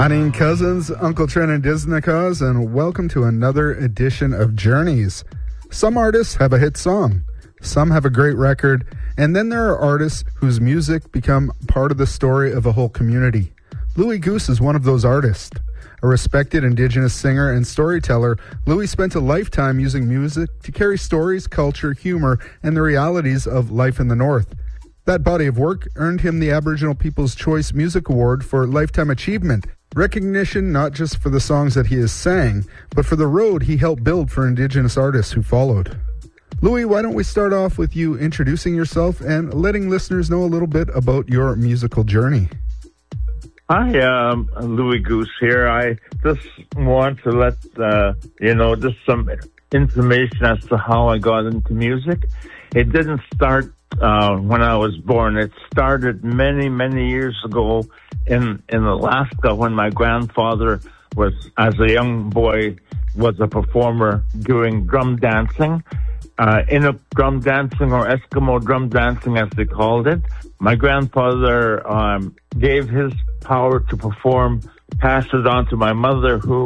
Anin Cousins, Uncle Trent and Disneycause, and welcome to another edition of Journeys. Some artists have a hit song, some have a great record, and then there are artists whose music become part of the story of a whole community. Louis Goose is one of those artists. A respected Indigenous singer and storyteller, Louis spent a lifetime using music to carry stories, culture, humor, and the realities of life in the North. That body of work earned him the Aboriginal People's Choice Music Award for Lifetime Achievement, recognition not just for the songs that he has sang, but for the road he helped build for Indigenous artists who followed. Louis, why don't we start off with you introducing yourself and letting listeners know a little bit about your musical journey? Hi, Louis Goose here. I just want to let just some information as to how I got into music. It didn't start when I was born. It started many, many years ago in Alaska when my grandfather was, as a young boy, was a performer doing drum dancing. Inuk drum dancing, or Eskimo drum dancing as they called it. My grandfather gave his power to perform, passed it on to my mother, who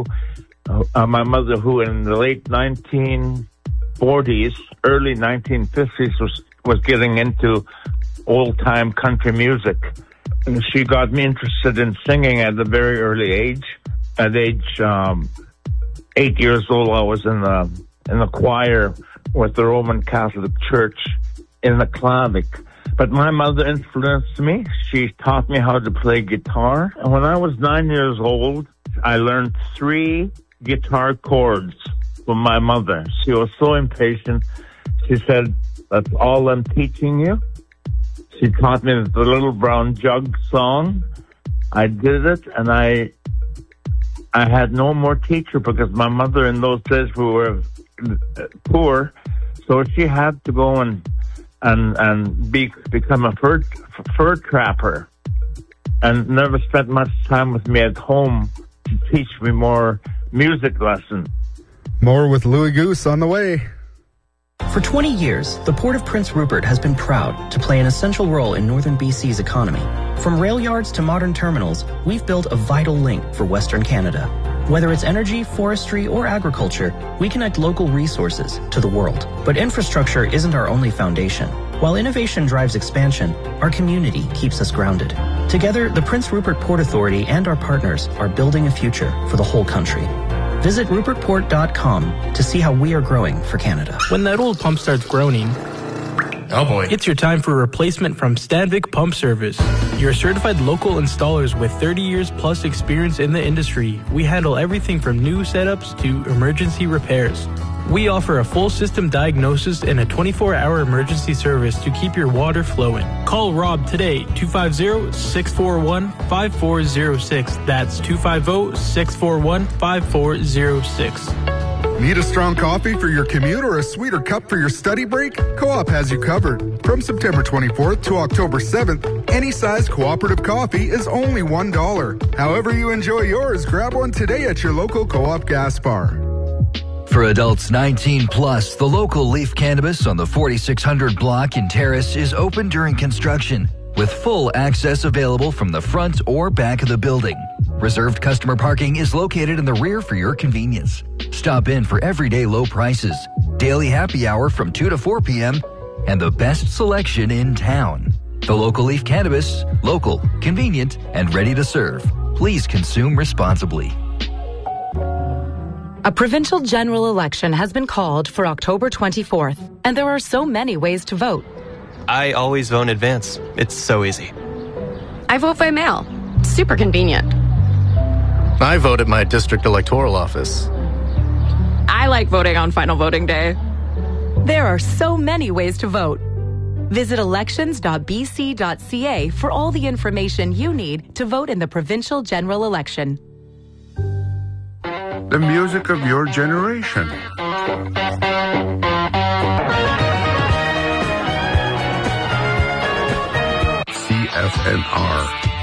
in the late 1940s, early 1950s was getting into old-time country music. And she got me interested in singing at a very early age. At age 8 years old, I was in the choir with the Roman Catholic Church in the Klamath. But my mother influenced me. She taught me how to play guitar. And when I was 9 years old, I learned 3 guitar chords from my mother. She was so impatient. She said, "That's all I'm teaching you." She taught me the Little Brown Jug song. I did it, and I had no more teacher because my mother in those days we were poor, so she had to go and become a fur trapper, and never spent much time with me at home to teach me more music lessons. More with Louis Goose on the way. For 20 years, the Port of Prince Rupert has been proud to play an essential role in northern BC's economy. From rail yards to modern terminals, we've built a vital link for Western Canada. Whether it's energy, forestry, or agriculture, we connect local resources to the world. But infrastructure isn't our only foundation. While innovation drives expansion, our community keeps us grounded. Together, the Prince Rupert Port Authority and our partners are building a future for the whole country. Visit rupertport.com to see how we are growing for Canada. When that old pump starts groaning, oh boy, it's your time for a replacement from Stanvik Pump Service. You're certified local installers with 30 years plus experience in the industry. We handle everything from new setups to emergency repairs. We offer a full system diagnosis and a 24-hour emergency service to keep your water flowing. Call Rob today, 250-641-5406. That's 250-641-5406. Need a strong coffee for your commute or a sweeter cup for your study break? Co-op has you covered. From September 24th to October 7th, any size cooperative coffee is only $1. However you enjoy yours, grab one today at your local Co-op gas bar. For adults 19 plus, the local Leaf Cannabis on the 4600 block in Terrace is open during construction, with full access available from the front or back of the building. Reserved customer parking is located in the rear for your convenience. Stop in for everyday low prices, daily happy hour from 2 to 4 p.m., and the best selection in town. The local Leaf Cannabis, local, convenient, and ready to serve. Please consume responsibly. A provincial general election has been called for October 24th, and there are so many ways to vote. I always vote in advance. It's so easy. I vote by mail. Super convenient. I vote at my district electoral office. I like voting on final voting day. There are so many ways to vote. Visit elections.bc.ca for all the information you need to vote in the provincial general election. The music of your generation. CFNR.